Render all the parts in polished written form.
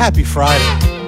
Happy Friday.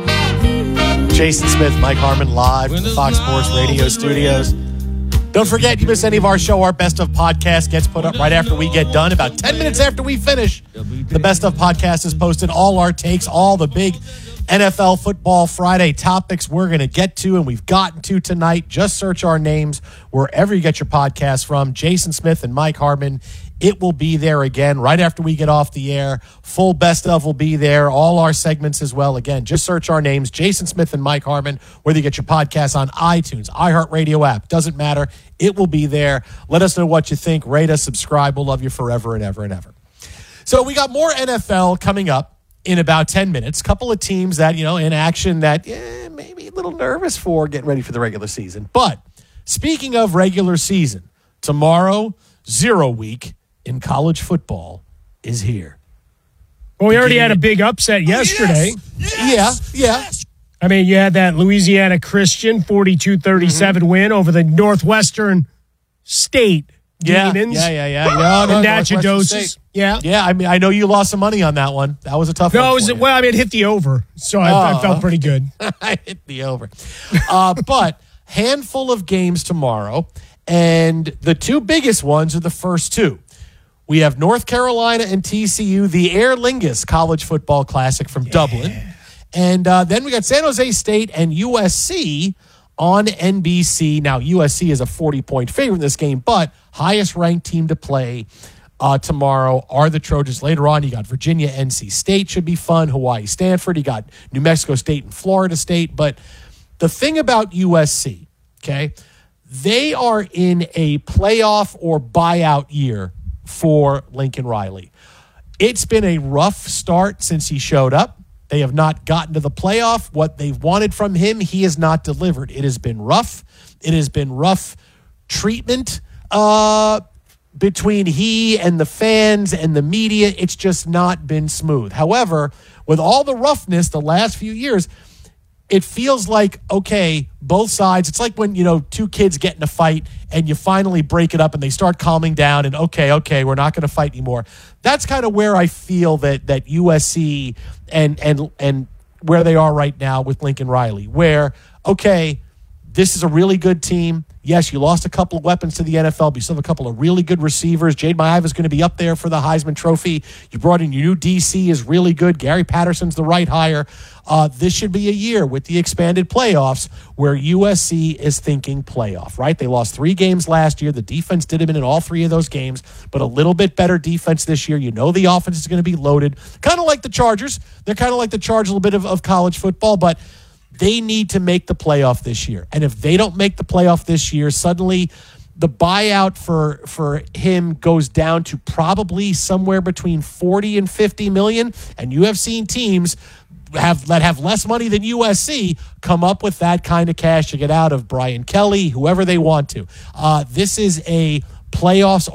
Jason Smith, Mike Harmon live from the Fox Sports Radio studios. Don't forget, you miss any of our show, our Best of podcast gets put up right after we get done. About 10 minutes after we finish, the Best of podcast is posted. All our takes, all the big NFL Football Friday topics we're going to get to and we've gotten to tonight. Just search our names wherever you get your podcast from. Jason Smith and Mike Harmon. It will be there again right after we get off the air. Full Best of will be there. All our segments as well. Again, just search our names, Jason Smith and Mike Harmon, whether you get your podcast on iTunes, iHeartRadio app. Doesn't matter. It will be there. Let us know what you think. Rate us, subscribe. We'll love you forever and ever and ever. So we got more NFL coming up in about 10 minutes. Couple of teams that, in action that maybe a little nervous for getting ready for the regular season. But speaking of regular season, tomorrow, 0 week in college football is here. Well, we already had a big upset yesterday. Yeah. I mean, you had that Louisiana Christian 42-37 win over the Northwestern State Demons. Yeah. The Natchitoches. Yeah. Yeah, I mean, I know you lost some money on that one. That was a tough one. It hit the over, so I felt pretty good. I hit the over. But handful of games tomorrow, and the two biggest ones are the first two. We have North Carolina and TCU, the Aer Lingus College Football Classic from Dublin. And then we got San Jose State and USC on NBC. Now, USC is a 40-point favorite in this game, but highest-ranked team to play tomorrow are the Trojans. Later on, you got Virginia, NC State should be fun. Hawaii, Stanford. You got New Mexico State and Florida State. But the thing about USC, okay, they are in a playoff or buyout year for Lincoln Riley. It's been a rough start since he showed up. They have not gotten to the playoff. What they've wanted from him, he has not delivered. It has been rough. It has been rough treatment between he and the fans and the media. It's just not been smooth. However, with all the roughness the last few years, it feels like, okay, both sides, it's like when, two kids get in a fight and you finally break it up and they start calming down and okay, we're not going to fight anymore. That's kind of where I feel that USC and where they are right now with Lincoln Riley, where, okay, this is a really good team. Yes, you lost a couple of weapons to the NFL, but you still have a couple of really good receivers. Jade Maiava is going to be up there for the Heisman Trophy. You brought in your new DC is really good. Gary Patterson's the right hire. This should be a year with the expanded playoffs where USC is thinking playoff, right? They lost 3 games last year. The defense did them in all 3 of those games, but a little bit better defense this year. The offense is going to be loaded. Kind of like the Chargers. They're kind of like the Chargers, a little bit of college football, but they need to make the playoff this year. And if they don't make the playoff this year, suddenly the buyout for him goes down to probably somewhere between 40 and 50 million. And you have seen teams that have less money than USC come up with that kind of cash to get out of Brian Kelly, whoever they want to. This is a playoffs